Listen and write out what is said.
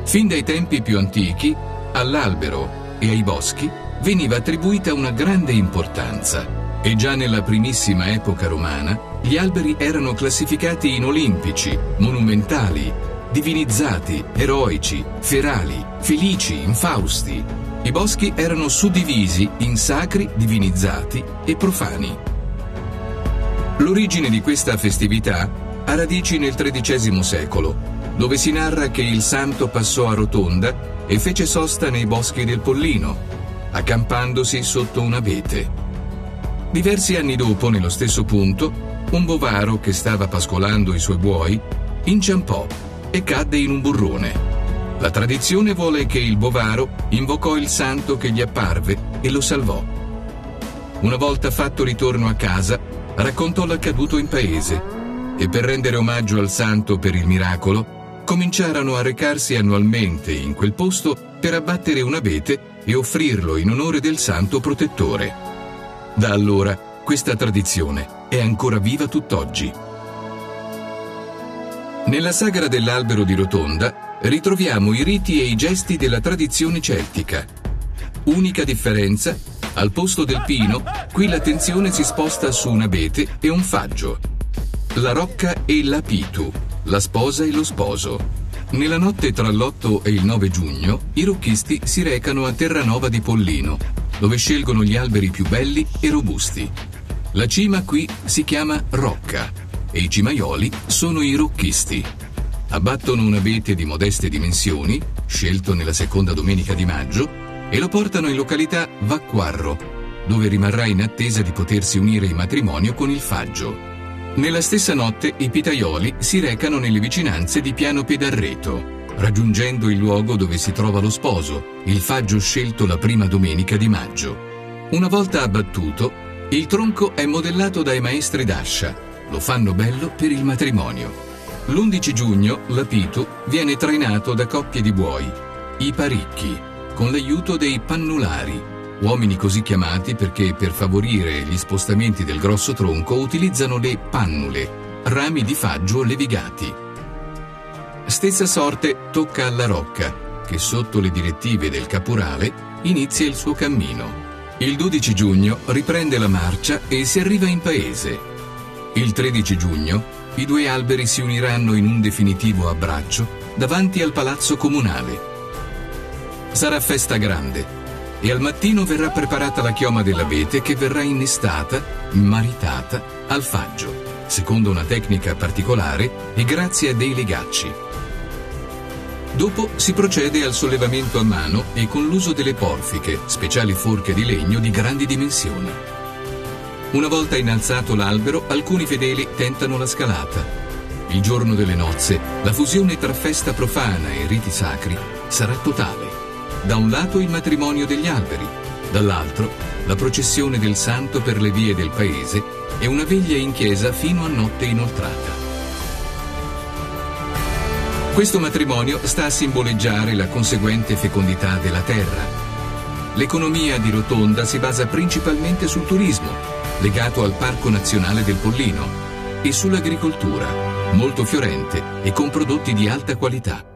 Fin dai tempi più antichi, all'albero e ai boschi veniva attribuita una grande importanza e già nella primissima epoca romana gli alberi erano classificati in olimpici, monumentali, divinizzati, eroici, ferali, felici, infausti. I boschi erano suddivisi in sacri, divinizzati e profani. L'origine di questa festività ha radici nel XIII secolo, dove si narra che il santo passò a Rotonda e fece sosta nei boschi del Pollino, accampandosi sotto un abete. Diversi anni dopo, nello stesso punto, un bovaro che stava pascolando i suoi buoi inciampò e cadde in un burrone. La tradizione vuole che il bovaro invocò il santo che gli apparve e lo salvò. Una volta fatto ritorno a casa, raccontò l'accaduto in paese e per rendere omaggio al santo per il miracolo, cominciarono a recarsi annualmente in quel posto per abbattere un abete e offrirlo in onore del santo protettore. Da allora questa tradizione è ancora viva tutt'oggi. Nella sagra dell'albero di Rotonda ritroviamo i riti e i gesti della tradizione celtica. Unica differenza, al posto del pino, qui l'attenzione si sposta su un abete e un faggio. La rocca e l'apitu, la sposa e lo sposo. Nella notte tra l'8 e il 9 giugno, i rocchisti si recano a Terranova di Pollino, dove scelgono gli alberi più belli e robusti. La cima qui si chiama rocca e i cimaioli sono i rocchisti. Abbattono un abete di modeste dimensioni, scelto nella seconda domenica di maggio, e lo portano in località Vacquarro, dove rimarrà in attesa di potersi unire in matrimonio con il faggio. Nella stessa notte i pitaioli si recano nelle vicinanze di Piano Pedarreto, raggiungendo il luogo dove si trova lo sposo, il faggio scelto la prima domenica di maggio. Una volta abbattuto, il tronco è modellato dai maestri d'ascia, lo fanno bello per il matrimonio. L'11 giugno l'apitu viene trainato da coppie di buoi, i paricchi, con l'aiuto dei pannulari, uomini così chiamati perché per favorire gli spostamenti del grosso tronco utilizzano le pannule, rami di faggio levigati. Stessa sorte tocca alla rocca, che sotto le direttive del caporale inizia il suo cammino. Il 12 giugno riprende la marcia e si arriva in paese. Il 13 giugno i due alberi si uniranno in un definitivo abbraccio davanti al palazzo comunale. Sarà festa grande e al mattino verrà preparata la chioma dell'abete che verrà innestata, maritata al faggio, secondo una tecnica particolare e grazie a dei legacci. Dopo si procede al sollevamento a mano e con l'uso delle porfiche, speciali forche di legno di grandi dimensioni. Una volta innalzato l'albero, alcuni fedeli tentano la scalata. Il giorno delle nozze, la fusione tra festa profana e riti sacri sarà totale. Da un lato il matrimonio degli alberi, dall'altro la processione del santo per le vie del paese e una veglia in chiesa fino a notte inoltrata. Questo matrimonio sta a simboleggiare la conseguente fecondità della terra. L'economia di Rotonda si basa principalmente sul turismo, legato al Parco Nazionale del Pollino, e sull'agricoltura, molto fiorente e con prodotti di alta qualità.